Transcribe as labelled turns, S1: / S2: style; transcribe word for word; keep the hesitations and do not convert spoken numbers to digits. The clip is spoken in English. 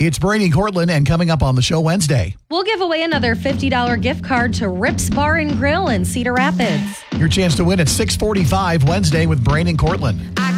S1: It's Brady Cortland, and coming up on the show Wednesday,
S2: we'll give away another fifty dollars gift card to Rips Bar and Grill in Cedar Rapids.
S1: Your chance to win at six forty-five Wednesday with Brady Cortland.
S3: I